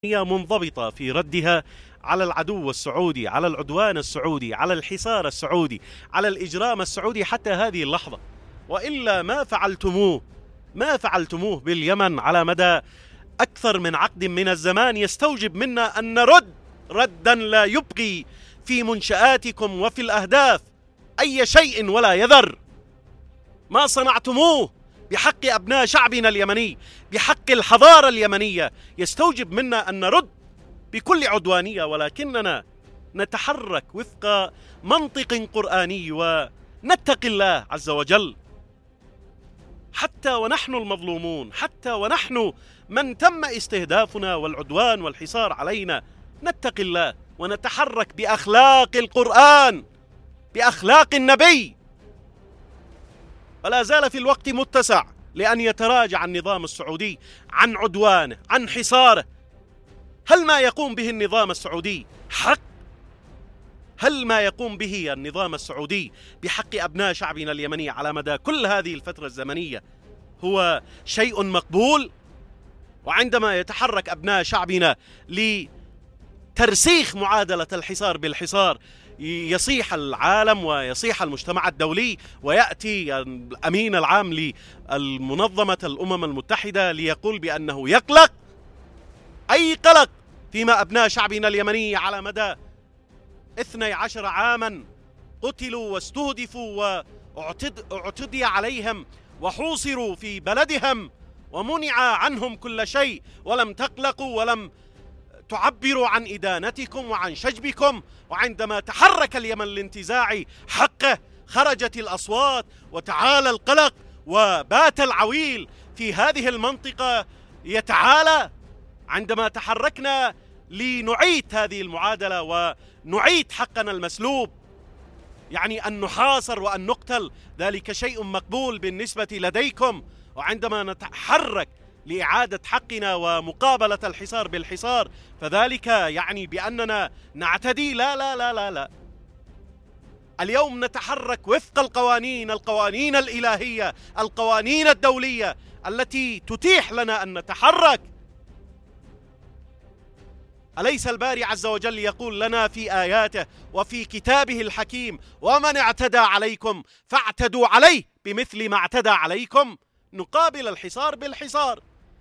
هي منضبطة في ردها على العدو السعودي، على العدوان السعودي، على الحصار السعودي، على الإجرام السعودي حتى هذه اللحظة. وإلا ما فعلتموه باليمن على مدى أكثر من عقد من الزمان يستوجب منا أن نرد ردا لا يبقي في منشآتكم وفي الأهداف أي شيء ولا يذر. ما صنعتموه بحق أبناء شعبنا اليمني، بحق الحضارة اليمنية، يستوجب منا أن نرد بكل عدوانية، ولكننا نتحرك وفق منطق قرآني ونتقي الله عز وجل. حتى ونحن المظلومون، حتى ونحن من تم استهدافنا والعدوان والحصار علينا، نتقي الله ونتحرك بأخلاق القرآن، بأخلاق النبي. ولا زال في الوقت متسع لأن يتراجع النظام السعودي عن عدوانه، عن حصاره. هل ما يقوم به النظام السعودي حق؟ هل ما يقوم به النظام السعودي بحق أبناء شعبنا اليمني على مدى كل هذه الفترة الزمنية هو شيء مقبول؟ وعندما يتحرك أبناء شعبنا لترسيخ معادلة الحصار بالحصار، يصيح العالم ويصيح المجتمع الدولي، ويأتي الأمين العام للمنظمة الأمم المتحدة ليقول بأنه يقلق أي قلق فيما أبناء شعبنا اليمني على مدى 12 عاما قتلوا واستهدفوا واعتدي عليهم وحوصروا في بلدهم ومنع عنهم كل شيء، ولم تقلقوا ولم تعبروا عن إدانتكم وعن شجبكم. وعندما تحرك اليمن لانتزاع حقه خرجت الأصوات وتعالى القلق، وبات العويل في هذه المنطقة يتعالى. عندما تحركنا لنعيد هذه المعادلة ونعيد حقنا المسلوب، يعني أن نحاصر وأن نقتل، ذلك شيء مقبول بالنسبة لديكم. وعندما نتحرك لإعادة حقنا ومقابلة الحصار بالحصار، فذلك يعني بأننا نعتدي. لا لا لا لا لا. اليوم نتحرك وفق القوانين الإلهية، القوانين الدولية التي تتيح لنا أن نتحرك. أليس الباري عز وجل يقول لنا في آياته وفي كتابه الحكيم: ومن اعتدى عليكم فاعتدوا عليه بمثل ما اعتدى عليكم؟ نقابل الحصار بالحصار.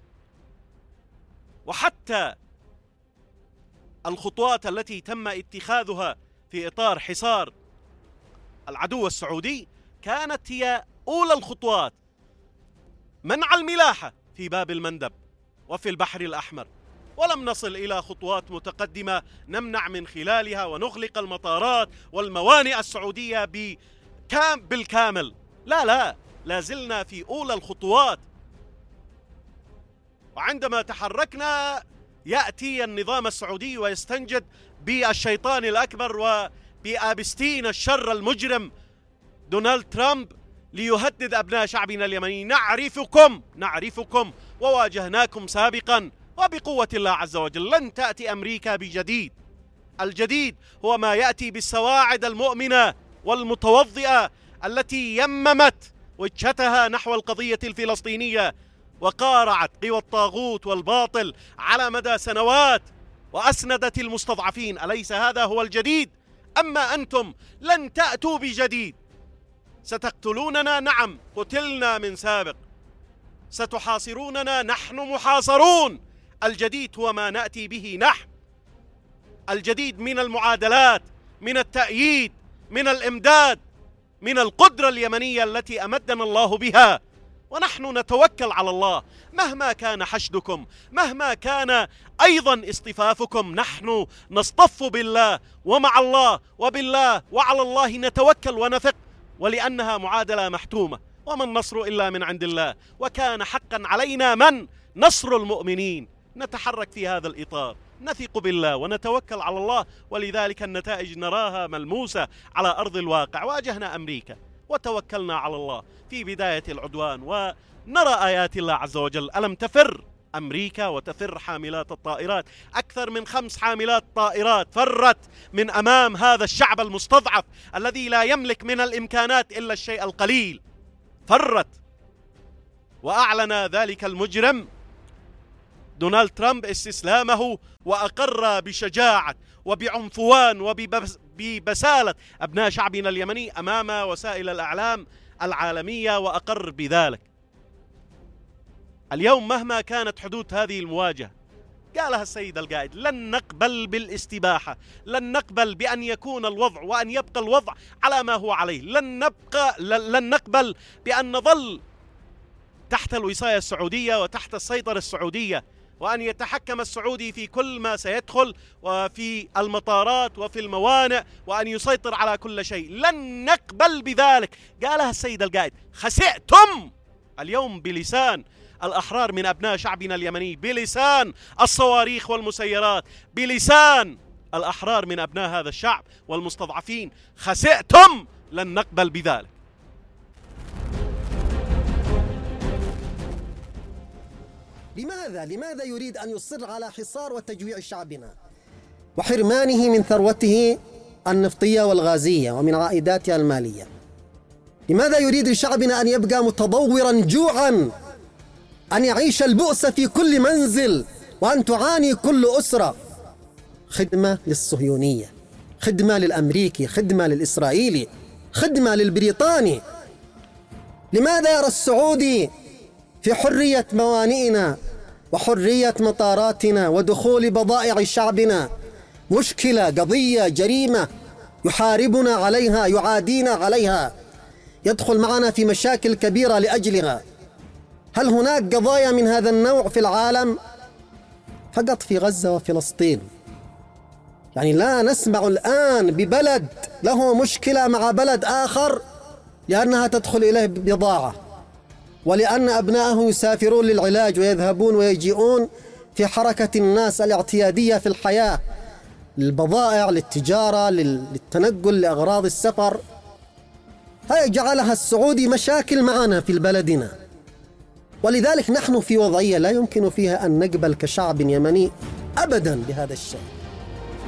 وحتى الخطوات التي تم اتخاذها في إطار حصار العدو السعودي كانت هي أولى الخطوات. منع الملاحة في باب المندب وفي البحر الأحمر، ولم نصل إلى خطوات متقدمة نمنع من خلالها ونغلق المطارات والموانئ السعودية بالكامل. لا، لازلنا في أولى الخطوات. وعندما تحركنا يأتي النظام السعودي ويستنجد بالشيطان الأكبر وبأبستين الشر المجرم دونالد ترامب ليهدد أبناء شعبنا اليمني: نعرفكم وواجهناكم سابقا، وبقوة الله عز وجل لن تأتي أمريكا بجديد. الجديد هو ما يأتي بالسواعد المؤمنة والمتوضئة التي يممت وجهتها نحو القضية الفلسطينية وقارعت قوى الطاغوت والباطل على مدى سنوات وأسندت المستضعفين. أليس هذا هو الجديد؟ أما أنتم لن تأتوا بجديد. ستقتلوننا، نعم، قتلنا من سابق. ستحاصروننا، نحن محاصرون. الجديد هو ما نأتي به نحن. الجديد من المعادلات، من التأييد، من الإمداد، من القدرة اليمنية التي أمدنا الله بها. ونحن نتوكل على الله مهما كان حشدكم، مهما كان أيضا اصطفافكم. نحن نصطف بالله ومع الله وبالله وعلى الله نتوكل ونثق، ولأنها معادلة محتومة. وما النصر إلا من عند الله، وكان حقا علينا نصر المؤمنين. نتحرك في هذا الإطار، نثق بالله ونتوكل على الله، ولذلك النتائج نراها ملموسة على أرض الواقع. واجهنا أمريكا وتوكلنا على الله في بداية العدوان، ونرى آيات الله عز وجل. ألم تفر أمريكا وتفر حاملات الطائرات؟ أكثر من 5 حاملات طائرات فرت من أمام هذا الشعب المستضعف الذي لا يملك من الإمكانات إلا الشيء القليل. فرت، وأعلن ذلك المجرم دونالد ترامب استسلامه وأقر بشجاعة وبعنفوان وببسالة أبناء شعبنا اليمني أمام وسائل الإعلام العالمية، وأقر بذلك. اليوم مهما كانت حدود هذه المواجهة، قالها السيد القائد، لن نقبل بالاستباحة، لن نقبل بأن يكون الوضع وأن يبقى الوضع على ما هو عليه، لن نقبل بأن نظل تحت الوصاية السعودية وتحت السيطرة السعودية، وأن يتحكم السعودي في كل ما سيدخل وفي المطارات وفي الموانئ، وأن يسيطر على كل شيء. لن نقبل بذلك، قالها السيد القائد. خسئتم اليوم بلسان الأحرار من أبناء شعبنا اليمني، بلسان الصواريخ والمسيرات، بلسان الأحرار من أبناء هذا الشعب والمستضعفين. خسئتم، لن نقبل بذلك. لماذا يريد أن يصر على حصار وتجويع شعبنا وحرمانه من ثروته النفطية والغازية ومن عائداتها المالية؟ لماذا يريد لشعبنا أن يبقى متضورا جوعا، أن يعيش البؤس في كل منزل، وأن تعاني كل أسرة؟ خدمة للصهيونية، خدمة للأمريكي، خدمة للإسرائيلي، خدمة للبريطاني. لماذا يرى السعودي في حرية موانئنا وحرية مطاراتنا ودخول بضائع شعبنا مشكلة، قضية، جريمة يحاربنا عليها، يعادينا عليها، يدخل معنا في مشاكل كبيرة لأجلها؟ هل هناك قضايا من هذا النوع في العالم؟ فقط في غزة وفلسطين. يعني لا نسمع الآن ببلد له مشكلة مع بلد آخر لأنها تدخل إليه بضاعة، ولأن أبنائه يسافرون للعلاج ويذهبون ويجيئون في حركة الناس الاعتيادية في الحياة، للبضائع، للتجارة، للتنقل، لأغراض السفر. هاي جعلها السعودي مشاكل معنا في بلدنا، ولذلك نحن في وضعية لا يمكن فيها أن نقبل كشعب يمني أبدا بهذا الشيء.